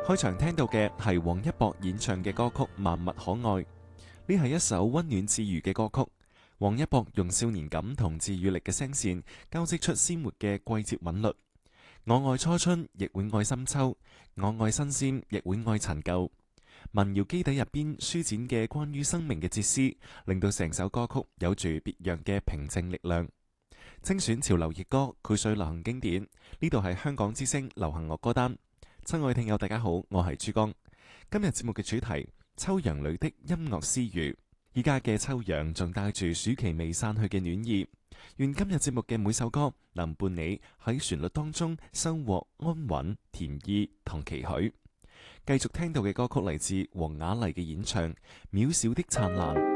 開場聽到嘅係王一博演唱嘅歌曲《萬物可愛》，呢係一首溫暖治愈嘅歌曲。王一博用少年感同治愈力嘅聲線，交織出鮮活嘅季節韻律。我愛初春，亦會愛深秋；我愛新鮮，亦會愛陳舊。民謠基底入邊舒展嘅關於生命嘅哲思，令到成首歌曲有住別樣嘅平靜力量。精選潮流熱歌，膾碎流行經典。呢度係香港之聲流行樂歌單。親愛聽友大家好，我係珠江。今日節目嘅主題：秋陽裏的音樂私語。依家嘅秋陽仲帶住暑期未散去嘅暖意。願今日節目嘅每首歌能伴你喺旋律當中收穫安穩、甜意同期許。繼續聽到嘅歌曲嚟自黃雅莉嘅演唱《渺小的燦爛》。